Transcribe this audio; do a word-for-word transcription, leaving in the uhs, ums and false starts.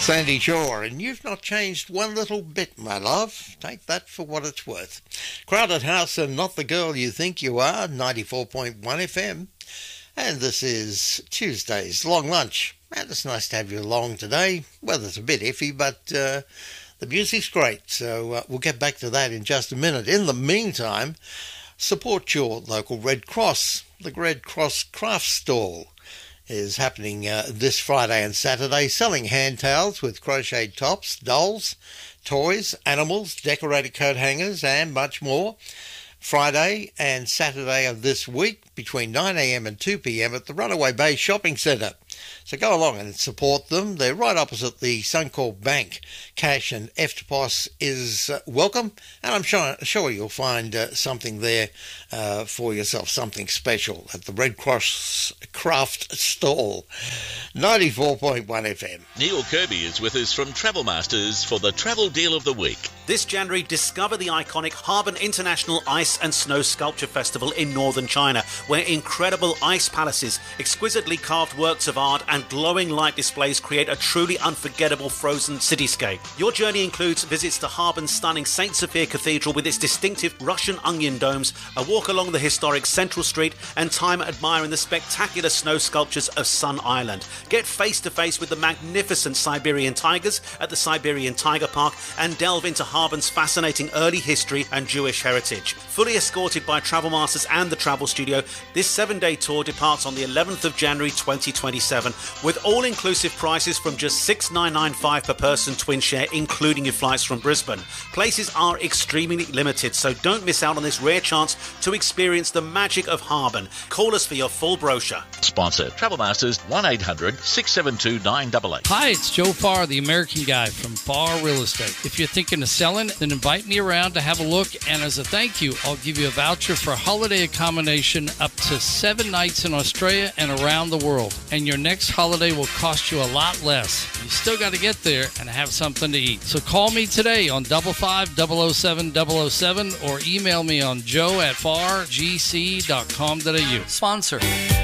Sandy Shore, and you've not changed one little bit, my love. Take that for what it's worth. Crowded House and Not the Girl You Think You Are, ninety-four point one F M. And this is Tuesday's Long Lunch. And it's nice to have you along today. Weather's a bit iffy, but uh, the music's great. So uh, we'll get back to that in just a minute. In the meantime, support your local Red Cross. The Red Cross Craft Stall is happening uh, this Friday and Saturday, selling hand towels with crocheted tops, dolls, toys, animals, decorated coat hangers and much more. Friday and Saturday of this week between nine a m and two p m at the Runaway Bay Shopping Centre. So go along and support them. They're right opposite the Suncorp Bank. Cash and F T P O S is uh, welcome, and I'm sure, sure you'll find uh, something there uh, for yourself, something special at the Red Cross Craft Stall. ninety-four point one F M. Neil Kirby is with us from Travel Masters for the Travel Deal of the Week. This January, discover the iconic Harbin International Ice and Snow Sculpture Festival in northern China, where incredible ice palaces, exquisitely carved works of art and glowing light displays create a truly unforgettable frozen cityscape. Your journey includes visits to Harbin's stunning Saint Sophia Cathedral with its distinctive Russian onion domes, a walk along the historic Central Street, and time admiring the spectacular snow sculptures of Sun Island. Get face to face with the magnificent Siberian tigers at the Siberian Tiger Park and delve into Harbin's fascinating early history and Jewish heritage. Fully escorted by Travel Masters and the Travel Studio, this seven-day tour departs on the eleventh of January twenty twenty-seven with all-inclusive prices from just six thousand nine hundred ninety-five dollars per person twin share, including your flights from Brisbane. Places are extremely limited, so don't miss out on this rare chance to experience the magic of Harbin. Call us for your full brochure. Sponsor Travel Masters, one eight hundred six seven two nine eight eight. Hi, it's Joe Farr, the American Guy from Farr Real Estate. If you're thinking of selling, then invite me around to have a look, and as a thank you, I'll give you a voucher for holiday accommodation up to seven nights in Australia and around the world. And your next holiday will cost you a lot less. You still got to get there and have something to eat. So call me today on five five zero zero seven zero zero seven or email me on joe at fargc dot com dot a u. Sponsor.